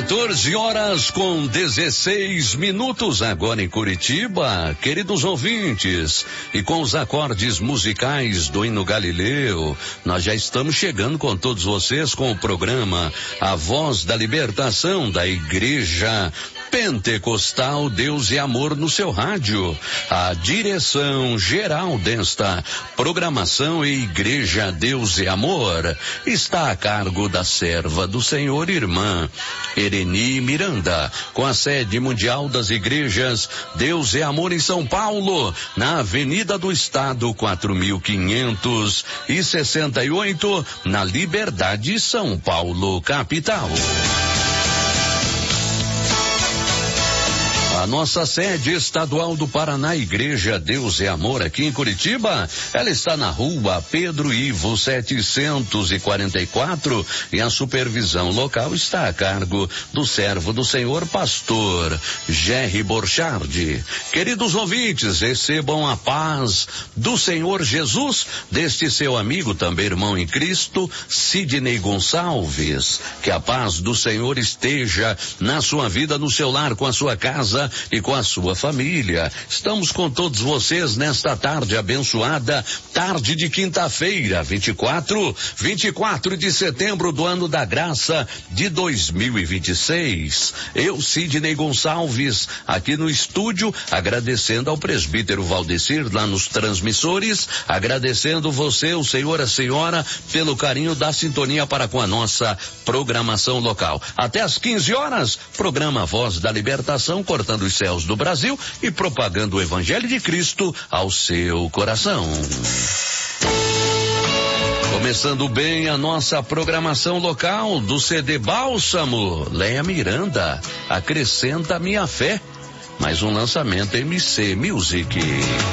14h16 agora em Curitiba, queridos ouvintes, e com os acordes musicais do hino Galileu, nós já estamos chegando com todos vocês com o programa A Voz da Libertação da Igreja Pentecostal Deus e Amor no seu rádio. A direção geral desta programação e Igreja Deus e Amor está a cargo da serva do Senhor, irmã Ereni Miranda, com a sede mundial das igrejas Deus e Amor em São Paulo, na Avenida do Estado 4568, na Liberdade, São Paulo, capital. A nossa sede estadual do Paraná, Igreja Deus e Amor, aqui em Curitiba, ela está na rua Pedro Ivo 744 e a supervisão local está a cargo do servo do Senhor, pastor Jerry Borchardi. Queridos ouvintes, recebam a paz do Senhor Jesus, deste seu amigo, também irmão em Cristo, Sidney Gonçalves. Que a paz do Senhor esteja na sua vida, no seu lar, com a sua casa e com a sua família. Estamos com todos vocês nesta tarde abençoada, tarde de quinta-feira, 24 de setembro do ano da graça de 2026. Eu, Sidney Gonçalves, aqui no estúdio, agradecendo ao presbítero Valdecir lá nos transmissores, agradecendo você, o senhor, a senhora, pelo carinho da sintonia para com a nossa programação local. Até às 15 horas, programa Voz da Libertação, cortando os céus do Brasil e propagando o Evangelho de Cristo ao seu coração. Começando bem a nossa programação local do CD Bálsamo, Léa Miranda, Acrescenta Minha Fé. Mais um lançamento MC Music.